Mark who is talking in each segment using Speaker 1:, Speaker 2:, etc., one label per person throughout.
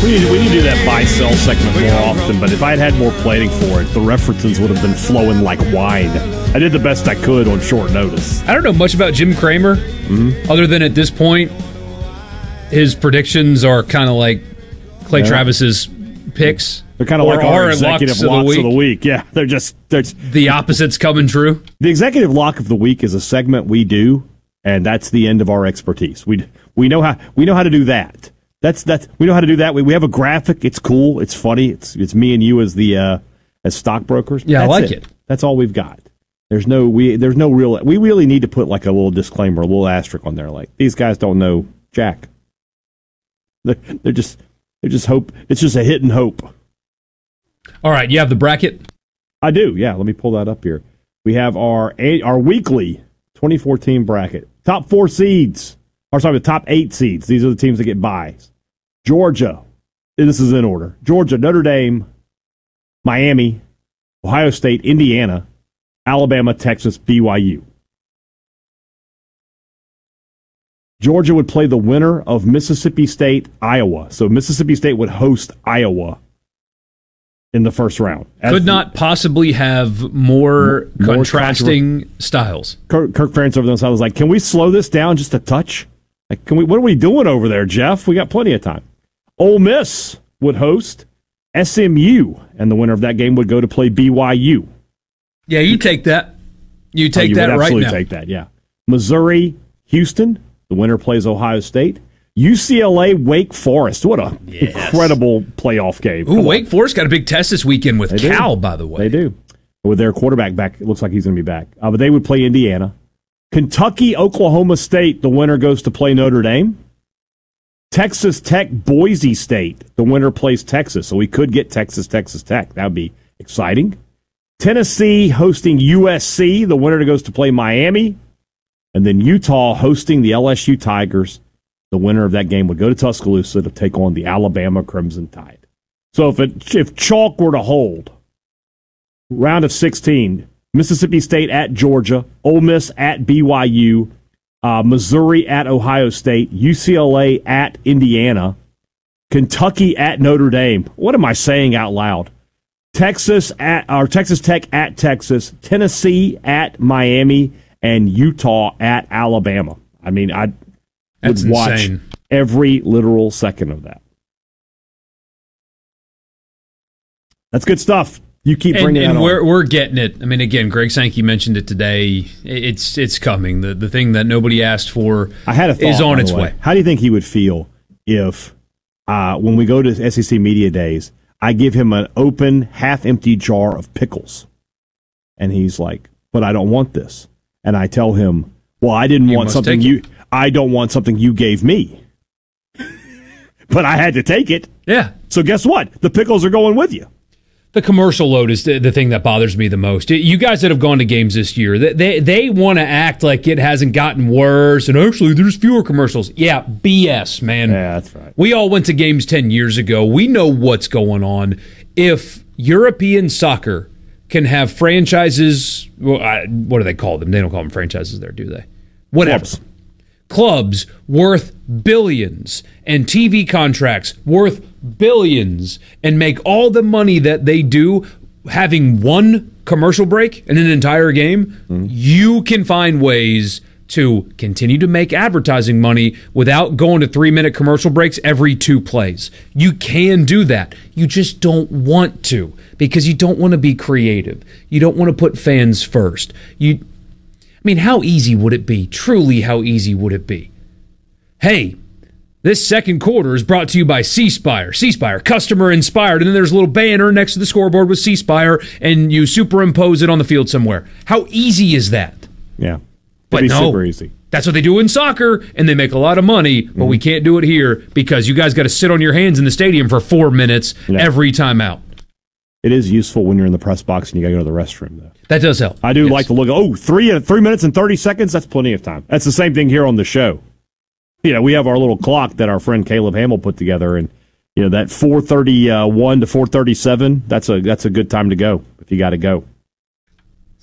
Speaker 1: We need to do that buy-sell segment more often, but if I had had more plating for it, the references would have been flowing like wine. I did the best I could on short notice.
Speaker 2: I don't know much about Jim Cramer, other than at this point, his predictions are kind of like Clay Travis's picks.
Speaker 1: They're kind of like our executive locks of the week. Yeah, they're
Speaker 2: the opposites coming true.
Speaker 1: The executive lock of the week is a segment we do, and that's the end of our expertise. We know how to do that. We know how to do that. We have a graphic. It's cool. It's funny. It's me and you as the as stockbrokers.
Speaker 2: Yeah, I like it.
Speaker 1: That's all we've got. There's no real. We really need to put like a little disclaimer, a little asterisk on there. Like these guys don't know jack. They're just hope. It's just a hit and hope.
Speaker 2: All right, you have the bracket?
Speaker 1: I do. Yeah, let me pull that up here. We have our weekly 2014 bracket. Top 4 seeds. Or sorry, the top 8 seeds. These are the teams that get buys. Georgia. This is in order. Georgia, Notre Dame, Miami, Ohio State, Indiana, Alabama, Texas, BYU. Georgia would play the winner of Mississippi State, Iowa. So Mississippi State would host Iowa in the first round.
Speaker 2: Could not possibly have more contrasting styles.
Speaker 1: Kirk Ferentz over the side was like, "Can we slow this down just a touch? Like, what are we doing over there, Jeff? We got plenty of time." Ole Miss would host SMU, and the winner of that game would go to play BYU.
Speaker 2: Yeah, you take that. You take that right now.
Speaker 1: Absolutely take that. Yeah. Missouri, Houston. The winner plays Ohio State. UCLA, Wake Forest. What a incredible playoff game.
Speaker 2: Ooh, Wake Forest got a big test this weekend with Cal, by the way.
Speaker 1: They do. With their quarterback back, it looks like he's going to be back. But they would play Indiana. Kentucky, Oklahoma State. The winner goes to play Notre Dame. Texas Tech, Boise State. The winner plays Texas. So we could get Texas Tech. That would be exciting. Tennessee hosting USC. The winner goes to play Miami. And then Utah hosting the LSU Tigers. The winner of that game would go to Tuscaloosa to take on the Alabama Crimson Tide. So if chalk were to hold, round of 16, Mississippi State at Georgia, Ole Miss at BYU, Missouri at Ohio State, UCLA at Indiana, Kentucky at Notre Dame. What am I saying out loud? Texas Tech at Texas, Tennessee at Miami, and Utah at Alabama. I mean, I would watch every literal second of that. That's good stuff. You keep bringing it on.
Speaker 2: And we're getting it. I mean, again, Greg Sankey mentioned it today. It's coming. The thing that nobody asked for is on its way.
Speaker 1: How do you think he would feel if, when we go to SEC Media Days, I give him an open, half-empty jar of pickles, and he's like, "But I don't want this." And I tell him, "Well, I don't want something you gave me." But I had to take it.
Speaker 2: Yeah.
Speaker 1: So guess what? The pickles are going with you.
Speaker 2: The commercial load is the thing that bothers me the most. You guys that have gone to games this year, they want to act like it hasn't gotten worse, and actually there's fewer commercials. Yeah, BS, man.
Speaker 1: Yeah, that's right.
Speaker 2: We all went to games 10 years ago. We know what's going on. If European soccer can have franchises, what do they call them? They don't call them franchises there, do they? Whatever. Clubs worth billions and TV contracts worth billions and make all the money that they do having one commercial break in an entire game, you can find ways to continue to make advertising money without going to 3-minute commercial breaks every 2 plays. You can do that. You just don't want to because you don't want to be creative. You don't want to put fans first. I mean, how easy would it be? Truly, how easy would it be? Hey, this second quarter is brought to you by C Spire. C Spire, customer inspired. And then there's a little banner next to the scoreboard with C Spire, and you superimpose it on the field somewhere. How easy is that?
Speaker 1: Yeah.
Speaker 2: But no,
Speaker 1: super easy.
Speaker 2: That's what they do in soccer, and they make a lot of money, but we can't do it here because you guys got to sit on your hands in the stadium for 4 minutes every time out.
Speaker 1: It is useful when you're in the press box and you got to go to the restroom, though.
Speaker 2: That does help.
Speaker 1: I do like to look, 3 minutes and 30 seconds, that's plenty of time. That's the same thing here on the show. We have our little clock that our friend Caleb Hamill put together, and that 4:31 to 4:37, that's a good time to go if you got to go.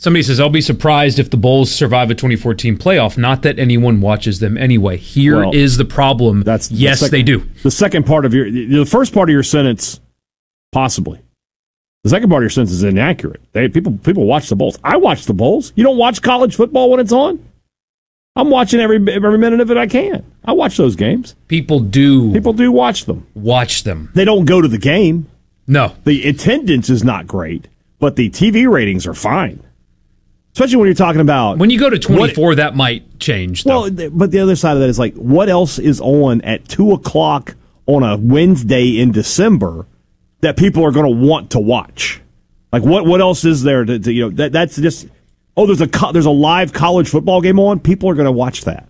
Speaker 2: Somebody says, I'll be surprised if the Bulls survive a 2014 playoff. Not that anyone watches them anyway. Here is the problem. Yes, they do.
Speaker 1: The second part of the first part of your sentence, possibly. The second part of your sentence is inaccurate. People watch the Bulls. I watch the Bulls. You don't watch college football when it's on? I'm watching every minute of it I can. I watch those games.
Speaker 2: People do
Speaker 1: watch them.
Speaker 2: Watch them.
Speaker 1: They don't go to the game.
Speaker 2: No.
Speaker 1: The attendance is not great, but the TV ratings are fine. Especially when you're talking about...
Speaker 2: When you go to 24, that might change, though.
Speaker 1: Well, but the other side of that is like, what else is on at 2 o'clock on a Wednesday in December that people are going to want to watch? Like, what else is there to that's just... Oh, there's a live college football game on? People are going to watch that.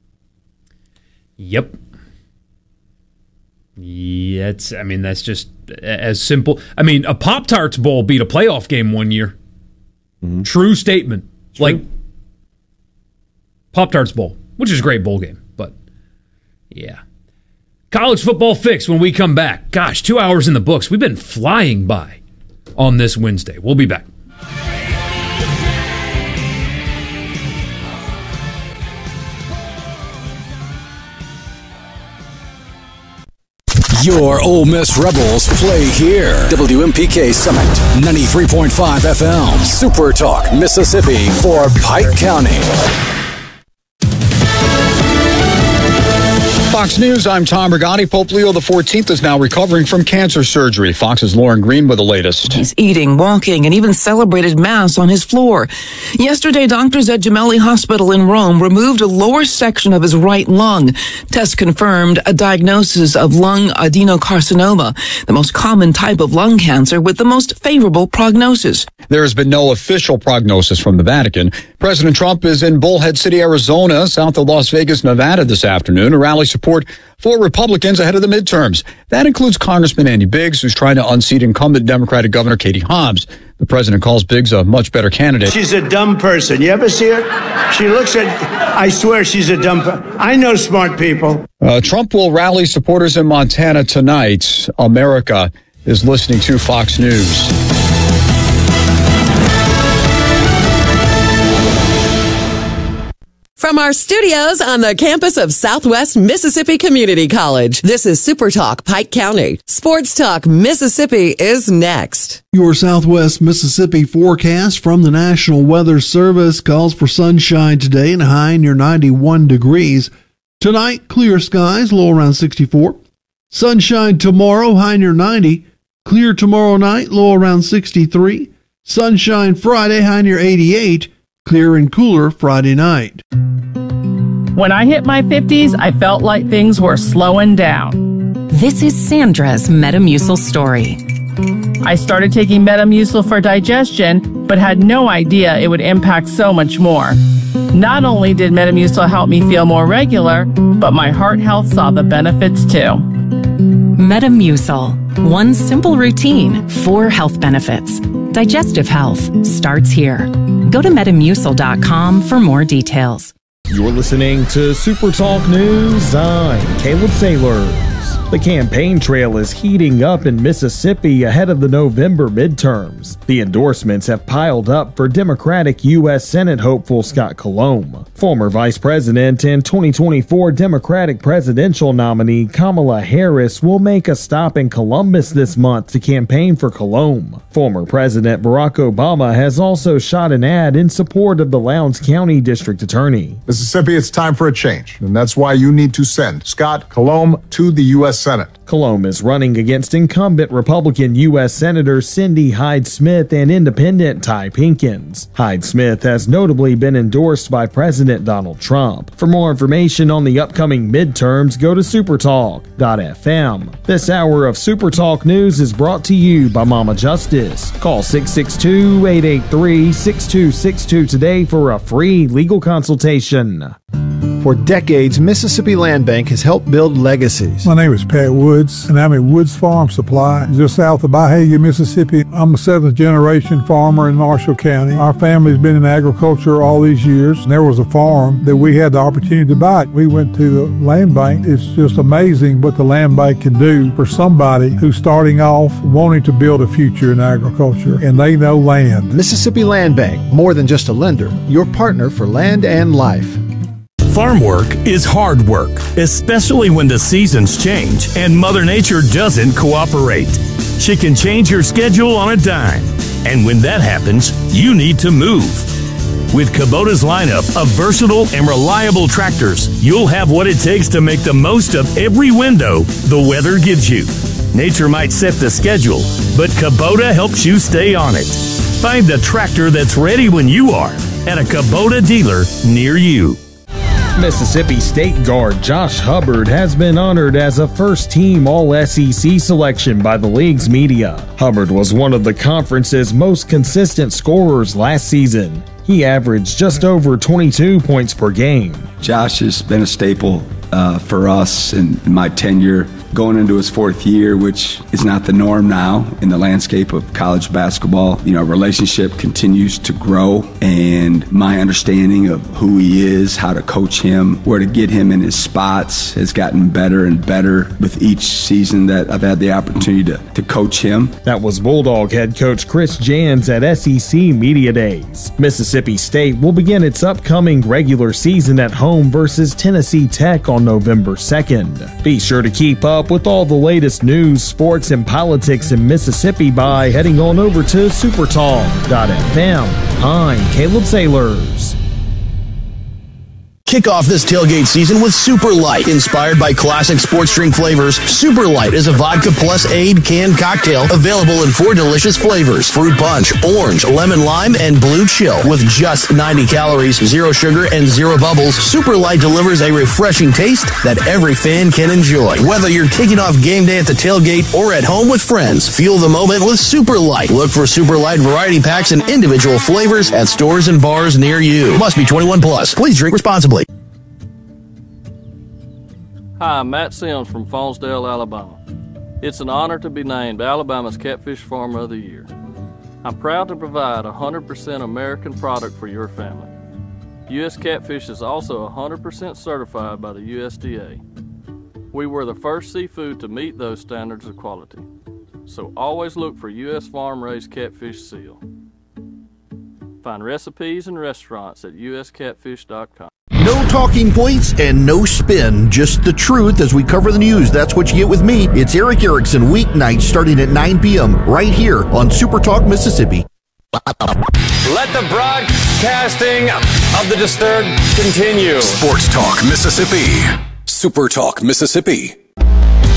Speaker 2: Yep. Yeah, that's just as simple. I mean, a Pop-Tarts Bowl beat a playoff game one year. Mm-hmm. True statement.
Speaker 1: True.
Speaker 2: Like Pop-Tarts Bowl, which is a great bowl game, but yeah. College football fix when we come back. Gosh, 2 hours in the books. We've been flying by on this Wednesday. We'll be back.
Speaker 3: Your Ole Miss Rebels play here. WMPK Summit, 93.5 FM. Super Talk, Mississippi for Pike County.
Speaker 4: Fox News, I'm Tom Brigatti. Pope Leo XIV is now recovering from cancer surgery. Fox's Lauren Green with the latest.
Speaker 5: He's eating, walking, and even celebrated Mass on his floor. Yesterday, doctors at Gemelli Hospital in Rome removed a lower section of his right lung. Tests confirmed a diagnosis of lung adenocarcinoma, the most common type of lung cancer with the most favorable prognosis.
Speaker 4: There has been no official prognosis from the Vatican. President Trump is in Bullhead City, Arizona, south of Las Vegas, Nevada this afternoon. A rally support for Republicans ahead of the midterms. That includes Congressman Andy Biggs, who's trying to unseat incumbent Democratic Governor Katie Hobbs. The president calls Biggs a much better candidate.
Speaker 6: She's a dumb person. You ever see her? She looks at, I swear she's a dumb person. I know smart people.
Speaker 4: Trump will rally supporters in Montana tonight. America is listening to Fox News.
Speaker 7: From our studios on the campus of Southwest Mississippi Community College, this is Super Talk Pike County. Sports Talk Mississippi is next.
Speaker 8: Your Southwest Mississippi forecast from the National Weather Service calls for sunshine today and a high near 91 degrees. Tonight, clear skies, low around 64. Sunshine tomorrow, high near 90. Clear tomorrow night, low around 63. Sunshine Friday, high near 88. Clear and cooler Friday night.
Speaker 9: When I hit my 50s, I felt like things were slowing down.
Speaker 10: This is Sandra's Metamucil story.
Speaker 9: I started taking Metamucil for digestion, but had no idea it would impact so much more. Not only did Metamucil help me feel more regular, but my heart health saw the benefits too.
Speaker 10: Metamucil. One simple routine, 4 health benefits. Digestive health starts here. Go to Metamucil.com for more details.
Speaker 11: You're listening to Super Talk News. I'm Caleb Sailors. The campaign trail is heating up in Mississippi ahead of the November midterms. The endorsements have piled up for Democratic U.S. Senate hopeful Scott Colomb. Former Vice President and 2024 Democratic presidential nominee Kamala Harris will make a stop in Columbus this month to campaign for Colomb. Former President Barack Obama has also shot an ad in support of the Lowndes County District Attorney.
Speaker 12: Mississippi, it's time for a change, and that's why you need to send Scott Colomb to the U.S. Senate.
Speaker 11: Colomb is running against incumbent Republican U.S. Senator Cindy Hyde-Smith and independent Ty Pinkins. Hyde-Smith has notably been endorsed by President Donald Trump. For more information on the upcoming midterms, go to supertalk.fm. This hour of Super Talk News is brought to you by Mama Justice. Call 662-883-6262 today for a free legal consultation.
Speaker 13: For decades, Mississippi Land Bank has helped build legacies.
Speaker 14: My name is Pat Woods, and I'm at Woods Farm Supply, just south of Byhalia, Mississippi. I'm a seventh-generation farmer in Marshall County. Our family's been in agriculture all these years, and there was a farm that we had the opportunity to buy. We went to the land bank. It's just amazing what the land bank can do for somebody who's starting off wanting to build a future in agriculture, and they know land.
Speaker 13: Mississippi Land Bank, more than just a lender, your partner for land and life.
Speaker 15: Farm work is hard work, especially when the seasons change and Mother Nature doesn't cooperate. She can change your schedule on a dime, and when that happens, you need to move. With Kubota's lineup of versatile and reliable tractors, you'll have what it takes to make the most of every window the weather gives you. Nature might set the schedule, but Kubota helps you stay on it. Find the tractor that's ready when you are at a Kubota dealer near you.
Speaker 11: Mississippi State guard Josh Hubbard has been honored as a first-team All-SEC selection by the league's media. Hubbard was one of the conference's most consistent scorers last season. He averaged just over 22 points per game.
Speaker 16: Josh has been a staple for us in my tenure, going into his fourth year, which is not the norm now in the landscape of college basketball. You know, our relationship continues to grow, and my understanding of who he is, how to coach him, where to get him in his spots has gotten better and better with each season that I've had the opportunity to coach him.
Speaker 11: That was Bulldog head coach Chris Jans at SEC Media Days. Mississippi State will begin its upcoming regular season at home versus Tennessee Tech on November 2nd. Be sure to keep up with all the latest news, sports, and politics in Mississippi by heading on over to supertalk.fm. I'm Caleb Sailors.
Speaker 17: Kick off this tailgate season with Super Light. Inspired by classic sports drink flavors, Super Light is a vodka plus aid canned cocktail available in 4 delicious flavors: fruit punch, orange, lemon lime, and blue chill. With just 90 calories, 0 sugar, and 0 bubbles, Super Light delivers a refreshing taste that every fan can enjoy. Whether you're kicking off game day at the tailgate or at home with friends, feel the moment with Super Light. Look for Super Light variety packs and individual flavors at stores and bars near you. Must be 21 plus. Please drink responsibly.
Speaker 18: Hi, I'm Matt Sims from Faunsdale, Alabama. It's an honor to be named Alabama's Catfish Farmer of the Year. I'm proud to provide 100% American product for your family. U.S. Catfish is also 100% certified by the USDA. We were the first seafood to meet those standards of quality. So always look for U.S. farm-raised catfish seal. Find recipes and restaurants at uscatfish.com.
Speaker 19: No talking points and no spin, just the truth as we cover the news. That's what you get with me. It's Eric Erickson, weeknights starting at 9 p.m. right here on Super Talk Mississippi.
Speaker 20: Let the broadcasting of the disturbed continue.
Speaker 3: Sports Talk Mississippi. Super Talk Mississippi.